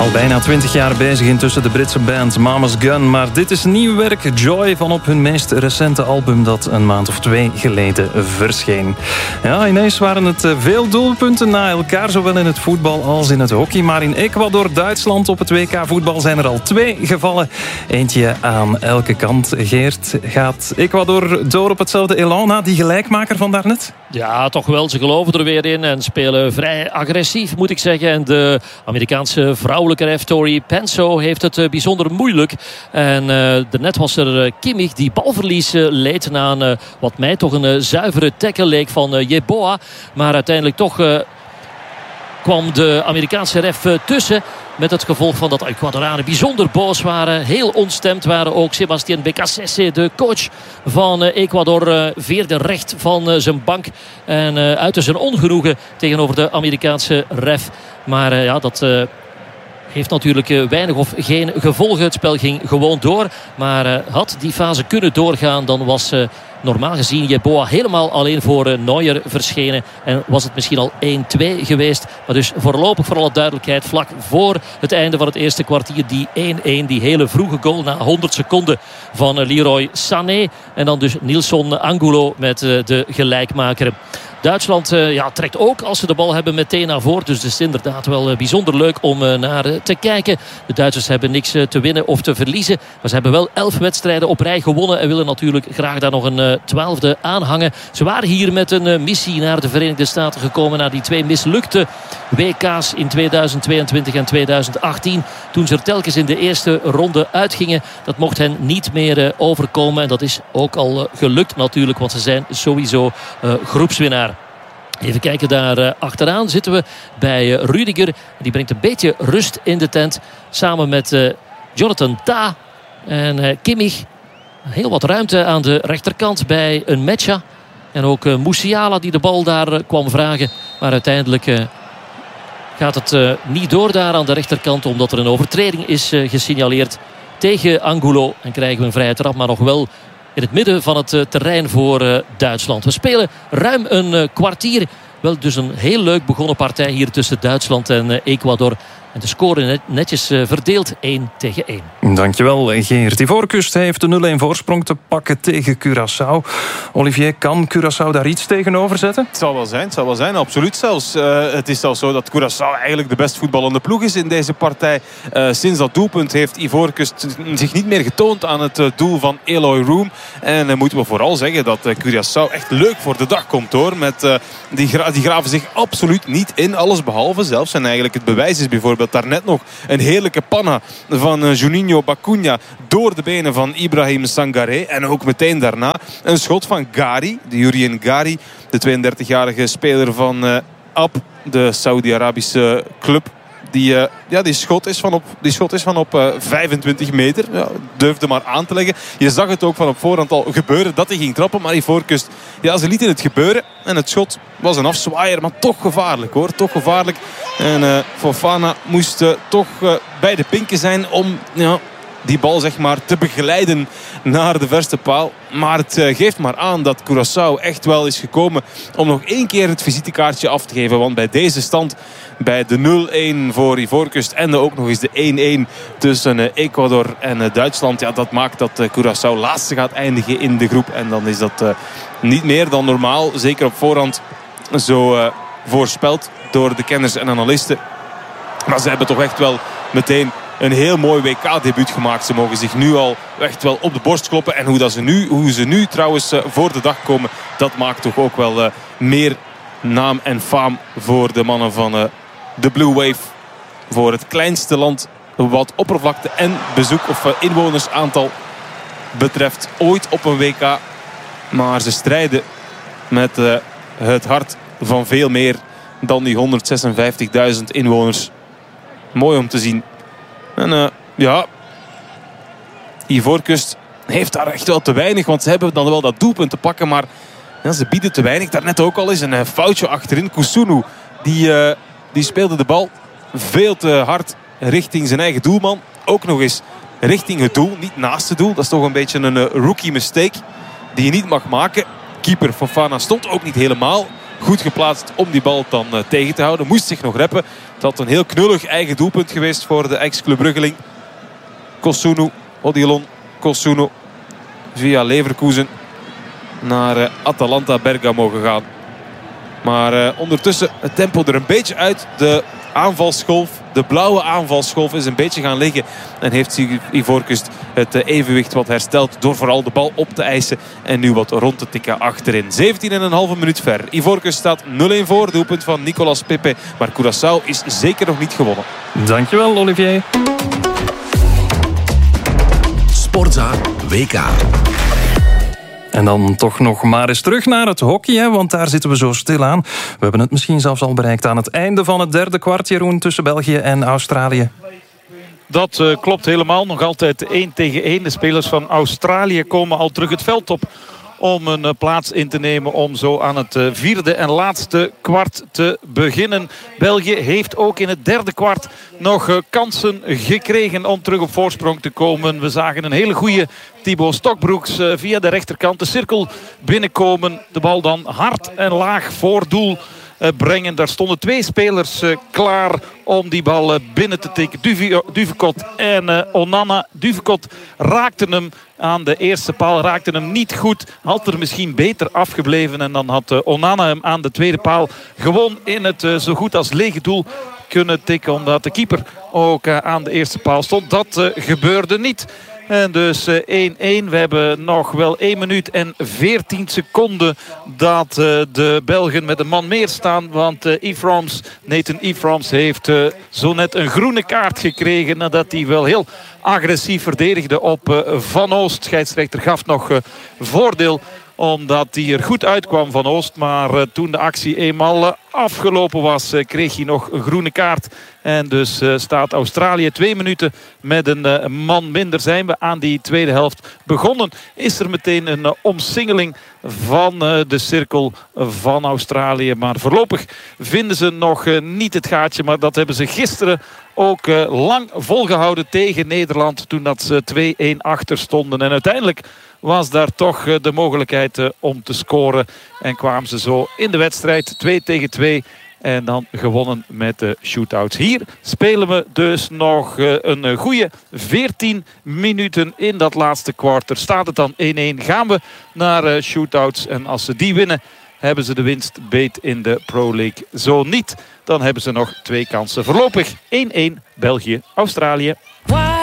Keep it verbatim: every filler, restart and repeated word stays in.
Al bijna twintig jaar bezig intussen de Britse band Mama's Gun. Maar dit is nieuw werk, Joy, van op hun meest recente album dat een maand of twee geleden verscheen. Ja, ineens waren het veel doelpunten na elkaar, zowel in het voetbal als in het hockey. Maar in Ecuador, Duitsland op het W K voetbal zijn er al twee gevallen. Eentje aan elke kant. Geert, gaat Ecuador door op hetzelfde elan na die gelijkmaker van daarnet? Ja, toch wel. Ze geloven er weer in en spelen vrij agressief, moet ik zeggen. En de Amerikaanse vrouwelijke ref Tori Penso heeft het bijzonder moeilijk. En uh, daarnet was er uh, Kimmich die balverlies uh, leed na een, uh, wat mij toch een uh, zuivere tackle leek van uh, Yeboah. Maar uiteindelijk toch uh, kwam de Amerikaanse ref uh, tussen. Met het gevolg van dat Ecuadoranen bijzonder boos waren. Heel ontstemd waren ook. Sebastián Becasese, de coach van Ecuador, uh, veerde recht van uh, zijn bank. En uh, uitte zijn ongenoegen tegenover de Amerikaanse ref. Maar uh, ja, dat... Uh, heeft natuurlijk weinig of geen gevolgen. Het spel ging gewoon door. Maar uh, had die fase kunnen doorgaan, dan was uh, normaal gezien Yeboah helemaal alleen voor uh, Neuer verschenen. En was het misschien al één twee geweest. Maar dus voorlopig, voor alle duidelijkheid, vlak voor het einde van het eerste kwartier, die één één, die hele vroege goal na honderd seconden van uh, Leroy Sané. En dan dus Nilson Angulo met uh, de gelijkmaker. Duitsland uh, ja, trekt ook als ze de bal hebben meteen naar voren. Dus het is inderdaad wel uh, bijzonder leuk om uh, naar uh, te kijken. De Duitsers hebben niks uh, te winnen of te verliezen. Maar ze hebben wel elf wedstrijden op rij gewonnen. En willen natuurlijk graag daar nog een uh, twaalfde aanhangen. Ze waren hier met een uh, missie naar de Verenigde Staten gekomen. Na die twee mislukte W K's in tweeduizend tweeëntwintig en tweeduizend achttien. Toen ze er telkens in de eerste ronde uitgingen. Dat mocht hen niet meer uh, overkomen. En dat is ook al uh, gelukt natuurlijk. Want ze zijn sowieso uh, groepswinnaar. Even kijken, daar uh, achteraan zitten we bij uh, Rudiger. Die brengt een beetje rust in de tent. Samen met uh, Jonathan Tah en uh, Kimmich. Heel wat ruimte aan de rechterkant bij een Mecha. En ook uh, Musiala die de bal daar uh, kwam vragen. Maar uiteindelijk uh, gaat het uh, niet door daar aan de rechterkant. Omdat er een overtreding is uh, gesignaleerd tegen Angulo. En krijgen we een vrije trap, maar nog wel in het midden van het uh, terrein voor uh, Duitsland. We spelen ruim een uh, kwartier. Wel dus een heel leuk begonnen partij hier tussen Duitsland en uh, Ecuador. En de score net, netjes uh, verdeeld één tegen één. Dankjewel, Geert. Ivoorkust heeft de nul één voorsprong te pakken tegen Curaçao. Olivier, kan Curaçao daar iets tegenover zetten? Het zal wel zijn, het zal wel zijn, absoluut zelfs. Uh, het is zelfs zo dat Curaçao eigenlijk de best voetballende ploeg is in deze partij. Uh, sinds dat doelpunt heeft Ivoorkust zich niet meer getoond aan het uh, doel van Eloy Room. En uh, moeten we vooral zeggen dat uh, Curaçao echt leuk voor de dag komt, hoor. Met, uh, die, gra- die graven zich absoluut niet in, alles behalve zelfs. En eigenlijk het bewijs is bijvoorbeeld daarnet nog een heerlijke panna van uh, Juninho Bacuna door de benen van Ibrahim Sangaré. En ook meteen daarna een schot van Gari, de Jurien Gari, de tweeëndertigjarige speler van uh, A P, de Saudi-Arabische club. Die, uh, ja, die schot is van op, die schot is van op uh, vijfentwintig meter. Ja, durfde maar aan te leggen. Je zag het ook van op voorhand al gebeuren dat hij ging trappen. Maar Ivoorkust, ja, ze lieten het gebeuren. En het schot was een afzwaaier, maar toch gevaarlijk, hoor. Toch gevaarlijk. En uh, Fofana moest uh, toch uh, bij de pinken zijn om ja, die bal, zeg maar, te begeleiden naar de verste paal. Maar het uh, geeft maar aan dat Curaçao echt wel is gekomen om nog één keer het visitekaartje af te geven. Want bij deze stand, bij de nul één voor Ivoorkust en de ook nog eens de één één tussen uh, Ecuador en uh, Duitsland. Ja, dat maakt dat uh, Curaçao laatste gaat eindigen in de groep. En dan is dat uh, niet meer dan normaal. Zeker op voorhand zo uh, voorspeld door de kenners en analisten. Maar ze hebben toch echt wel meteen een heel mooi W K-debuut gemaakt. Ze mogen zich nu al echt wel op de borst kloppen. En hoe, dat ze, nu, hoe ze nu trouwens uh, voor de dag komen, dat maakt toch ook wel uh, meer naam en faam voor de mannen van uh, de Blue Wave. Voor het kleinste land wat oppervlakte en bezoek of uh, inwonersaantal betreft ooit op een W K. Maar ze strijden met uh, het hart van veel meer dan die honderdzesenvijftigduizend inwoners. Mooi om te zien. En uh, ja, Ivoorkust heeft daar echt wel te weinig. Want ze hebben dan wel dat doelpunt te pakken. Maar ja, ze bieden te weinig. Daarnet ook al eens een uh, foutje achterin. Kusunu, die, uh, die speelde de bal veel te hard richting zijn eigen doelman. Ook nog eens richting het doel, niet naast het doel. Dat is toch een beetje een uh, rookie mistake die je niet mag maken. Keeper Fofana stond ook niet helemaal goed geplaatst om die bal dan uh, tegen te houden. Moest zich nog reppen. Het had een heel knullig eigen doelpunt geweest voor de ex-Club Bruggeling. Kosunu, Odilon Kosunu via Leverkusen naar uh, Atalanta Bergamo gegaan. Maar uh, ondertussen het tempo er een beetje uit. De aanvalsgolf, de blauwe aanvalsgolf is een beetje gaan liggen. En heeft Ivoorkust het uh, evenwicht wat hersteld door vooral de bal op te eisen. En nu wat rond te tikken achterin. zeventien en een halve minuut ver. Ivoorkust staat nul-een voor. Doelpunt van Nicolas Pepe. Maar Curaçao is zeker nog niet gewonnen. Dankjewel, Olivier. Sportza W K. En dan toch nog maar eens terug naar het hockey, hè, want daar zitten we zo stil aan. We hebben het misschien zelfs al bereikt aan het einde van het derde kwart, Jeroen, tussen België en Australië. Dat uh, klopt helemaal. Nog altijd één tegen één. De spelers van Australië komen al terug het veld op om een uh, plaats in te nemen om zo aan het uh, vierde en laatste kwart te beginnen. België heeft ook in het derde kwart nog uh, kansen gekregen om terug op voorsprong te komen. We zagen een hele goede Thibaut Stokbroeks uh, via de rechterkant de cirkel binnenkomen. De bal dan hard en laag voor doel uh, brengen. Daar stonden twee spelers uh, klaar om die bal uh, binnen te tikken. Duvekot en uh, Onana. Duvekot raakte hem aan de eerste paal, raakte hem niet goed. Had er misschien beter afgebleven. En dan had uh, Onana hem aan de tweede paal gewoon in het uh, zo goed als lege doel kunnen tikken. Omdat de keeper ook uh, aan de eerste paal stond. Dat uh, gebeurde niet. En dus één-één. Uh, We hebben nog wel één minuut en veertien seconden dat uh, de Belgen met een man meer staan. Want uh, Ephraems, Nathan Ephraems heeft uh, zo net een groene kaart gekregen. Nadat hij wel heel agressief verdedigde op uh, Van Oost. Scheidsrechter gaf nog uh, voordeel omdat hij er goed uitkwam, Van Oost. Maar uh, toen de actie eenmaal uh, afgelopen was, uh, kreeg hij nog een groene kaart. En dus uh, staat Australië twee minuten met een uh, man minder. Zijn we aan die tweede helft begonnen. Is er meteen een uh, omsingeling van uh, de cirkel van Australië. Maar voorlopig vinden ze nog uh, niet het gaatje. Maar dat hebben ze gisteren ook uh, lang volgehouden tegen Nederland. Toen dat ze twee-één achter stonden. En uiteindelijk was daar toch uh, de mogelijkheid uh, om te scoren. En kwamen ze zo in de wedstrijd twee tegen twee. En dan gewonnen met de shootouts. Hier spelen we dus nog uh, een goede veertien minuten in dat laatste kwart. Staat het dan één-één. Gaan we naar uh, shootouts. En als ze die winnen, hebben ze de winst beet in de Pro League. Zo niet, dan hebben ze nog twee kansen. Voorlopig één-één België-Australië.